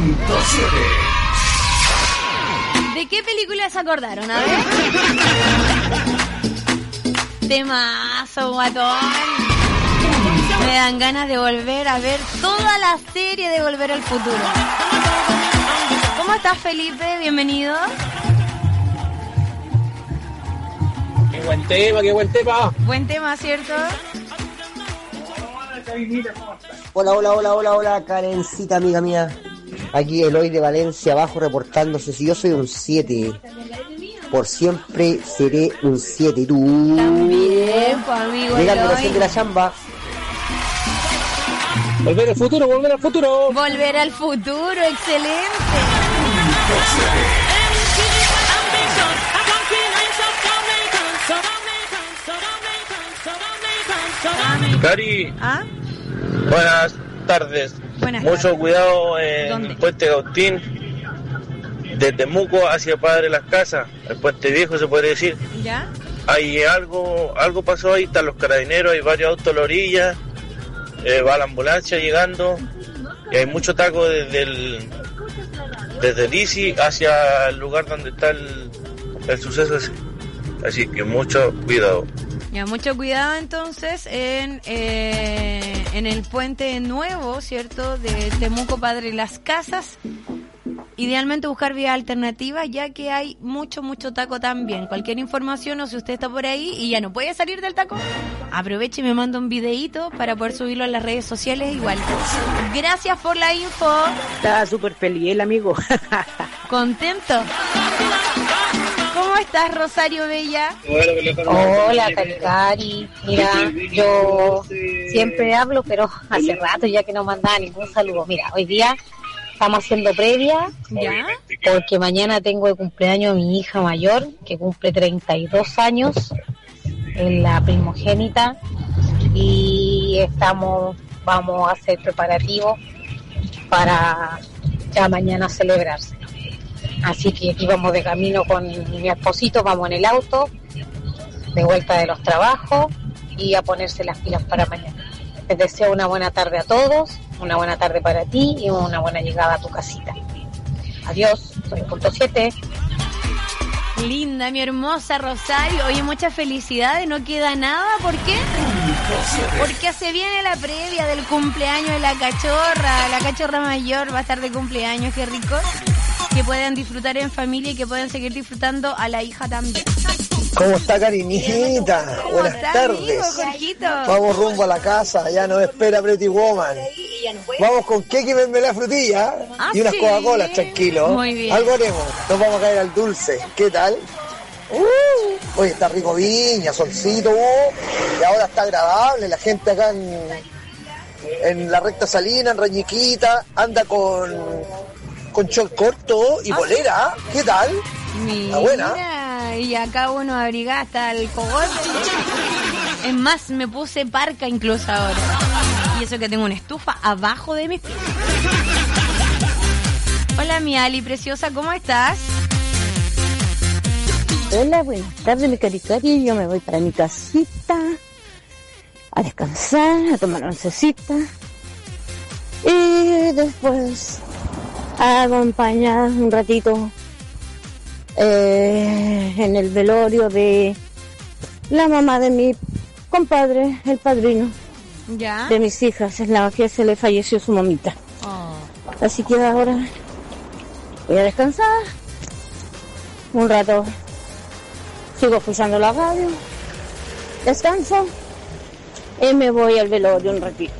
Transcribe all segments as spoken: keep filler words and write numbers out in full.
punto siete. ¿De qué película se acordaron? A ver. Temazo, guatón. Me dan ganas de volver a ver toda la serie de Volver al Futuro. ¿Cómo estás, Felipe? Bienvenido. Qué buen tema, qué buen tema. Buen tema, ¿cierto? Hola, hola, hola, hola, hola, Karencita, amiga mía. Aquí Eloy de Valencia, abajo reportándose. Si yo soy un siete, por siempre seré un siete. ¿Y tú? También, pues, amigo Llegando Eloy. recién de la chamba. Volver al futuro, volver al futuro. Volver al futuro, excelente. Cari, ¿Ah? buenas tardes. Buenas Mucho tardes. cuidado en ¿Dónde? el puente Gautín, de Temuco hacia Padre Las Casas, el puente viejo se puede decir. ¿Ya? Hay algo, algo pasó ahí, están los carabineros, hay varios autos a la orilla, eh, va la ambulancia llegando y hay mucho taco desde el desde el I C I hacia el lugar donde está el, el suceso ese. Así que mucho cuidado. Ya, mucho cuidado entonces en eh, en el puente nuevo, ¿cierto? De Temuco Padre Las Casas. Idealmente buscar vías alternativas, ya que hay mucho, mucho taco también. Cualquier información o si usted está por ahí y ya no puede salir del taco, aproveche y me manda un videíto para poder subirlo en las redes sociales igual. Gracias por la info. Estaba súper feliz el amigo. Contento. ¿Cómo estás, Rosario Bella? Hola, Cari. Mira, yo siempre hablo, pero hace rato ya que no mandaba ningún saludo. Mira, hoy día estamos haciendo previa, ¿Ya? porque mañana tengo de cumpleaños a mi hija mayor, que cumple treinta y dos años, en la primogénita, y estamos, vamos a hacer preparativos para ya mañana celebrarse. Así que aquí vamos de camino con mi esposito, vamos en el auto, de vuelta de los trabajos y a ponerse las pilas para mañana. Les deseo una buena tarde a todos, una buena tarde para ti y una buena llegada a tu casita. Adiós, soy punto siete. Linda, mi hermosa Rosario. Oye, muchas felicidades, no queda nada. ¿Por qué? Porque se viene la previa del cumpleaños de la cachorra. La cachorra mayor va a estar de cumpleaños, qué rico. Que puedan disfrutar en familia y que puedan seguir disfrutando a la hija también. ¿Cómo está, Karinita? ¿Cómo Buenas está, tardes. amigo, Jorgito? Vamos rumbo a la casa, ya nos espera Pretty Woman. Vamos con queque y mermelada frutilla Ah, y unas sí. Coca-Colas, tranquilo. Muy bien. Algo haremos, nos vamos a caer al dulce. ¿Qué tal? Uh, oye, está rico Viña, solcito, uh, y ahora está agradable. La gente acá en, en la recta Salina, en Reñiquita, anda con, con short corto y Ah, bolera. ¿Qué tal? Mira, Está buena. y acá uno abriga hasta el cogote. Es más, me puse parca incluso ahora. Y eso que tengo una estufa abajo de mis pies. Hola, mi Ali preciosa, ¿cómo estás? Hola, buenas tardes, mi caricari. Yo me voy para mi casita a descansar, a tomar oncecita y después a acompañar un ratito eh, en el velorio de la mamá de mi compadre, el padrino ¿Ya? de mis hijas, es la que se le falleció su mamita. Oh. Así que ahora voy a descansar un rato. Sigo escuchando la radio, descanso y me voy al velorio un ratito.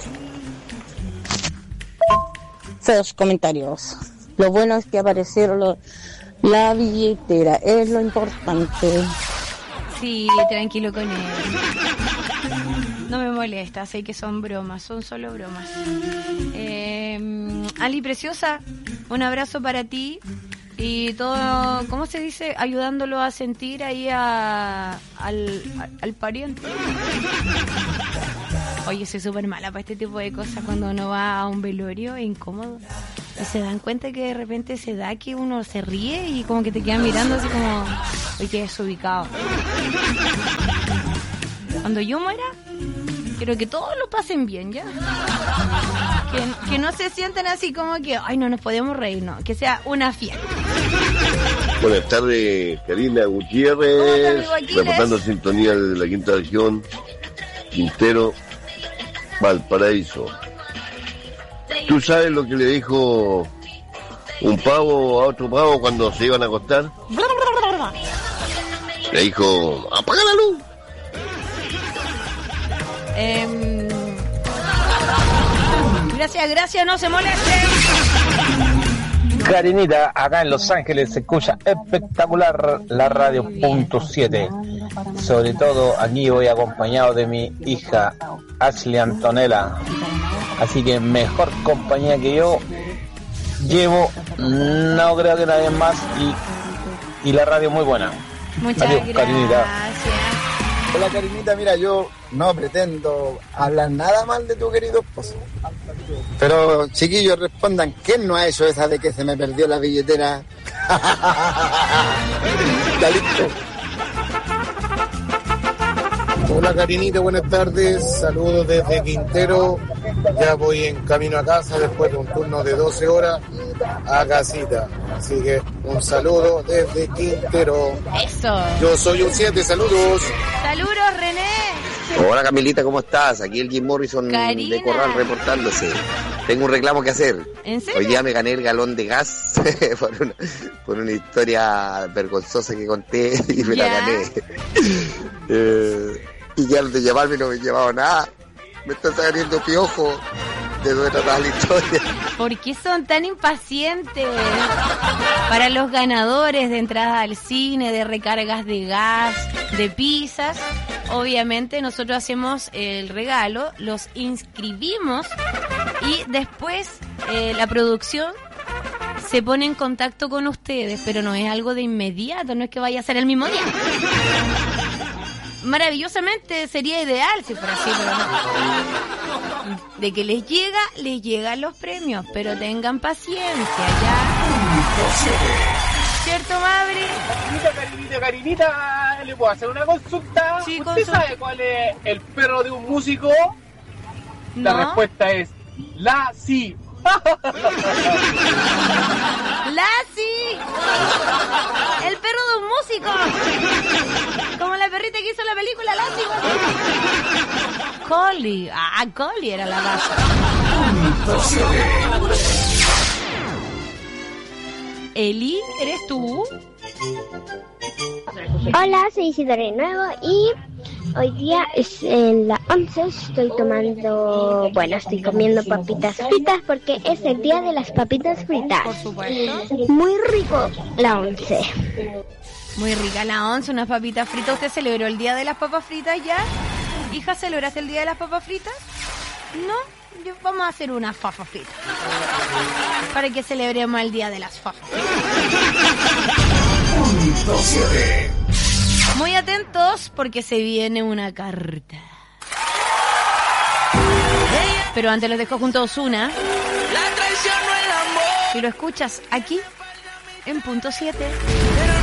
Feos comentarios. Lo bueno es que aparecieron los, la billetera, es lo importante. Sí, tranquilo con él. No me molesta, sé que son bromas, son solo bromas. Eh, Ali preciosa, un abrazo para ti. Y todo, ¿cómo se dice? Ayudándolo a sentir ahí a, al, al, al pariente. Oye, soy súper mala para este tipo de cosas. Cuando uno va a un velorio, es incómodo. Y se dan cuenta que de repente se da que uno se ríe y como que te quedan mirando así como, oye, que desubicado. Cuando yo muera, quiero que todos lo pasen bien, ¿ya? Que, que no se sientan así como que, ay, no nos podemos reír, no. Que sea una fiesta. Buenas tardes, Karina Gutiérrez, reportando sintonía de la quinta región, Quintero, Valparaíso. ¿Tú sabes lo que le dijo un pavo a otro pavo cuando se iban a acostar? Le dijo, apaga la luz. Eh, gracias, gracias, no se molesten. Karinita, acá en Los Ángeles se escucha espectacular la radio punto siete. Sobre todo aquí voy acompañado de mi hija Ashley Antonella. Así que mejor compañía que yo llevo, no creo que nadie más, y, y la radio muy buena. Muchas Adiós, gracias. Karinita. Hola Karinita, mira, yo no pretendo hablar nada mal de tu querido esposo. Pero chiquillos, respondan, ¿quién no ha hecho esa de que se me perdió la billetera? Ya listo. Hola Karinita, buenas tardes, saludos desde Quintero, ya voy en camino a casa después de un turno de doce horas a casita, así que un saludo desde Quintero. Eso. Yo soy un siete, saludos. Saludos, René. Hola Camilita, ¿cómo estás? Aquí el Jim Morrison Karina. de Corral reportándose. Tengo un reclamo que hacer. ¿En serio? Hoy día me gané el galón de gas por, una, por una historia vergonzosa que conté y me ¿Ya? la gané. Eh, y ya al de llevarme no me he llevado nada. Me está saliendo piojo de dónde trataba la historia. ¿Por qué son tan impacientes? Para los ganadores de entradas al cine, de recargas de gas, de pizzas, obviamente nosotros hacemos el regalo, los inscribimos y después eh, la producción se pone en contacto con ustedes, pero no es algo de inmediato, no es que vaya a ser el mismo día. Maravillosamente sería ideal si fuera así, pero no. De que les llega, les llegan los premios, pero tengan paciencia, ¿ya? ¿Cierto, Mabri? Karinita, Karinita, Karinita, ¿le puedo hacer una consulta? Sí, ¿Usted consulta. sabe cuál es el perro de un músico? No. La respuesta es la sí. ¡Lassie! ¡El perro de un músico! Como la perrita que hizo la película Lassie. Collie. Ah, Collie era la base. Eli, ¿eres tú? Hola, soy Isidora de nuevo y hoy día es en la once, estoy tomando, bueno, estoy comiendo papitas fritas porque es el día de las papitas fritas. Por supuesto. Muy rico la once. Muy rica la once, unas papitas fritas. ¿Usted celebró el día de las papas fritas ya? Hija, ¿celebraste el día de las papas fritas? No, yo, vamos a hacer unas papas fritas para que celebremos el día de las papas fritas. Muy atentos porque se viene una carta. Pero antes los dejo junto a Ozuna. Y lo escuchas aquí en punto siete.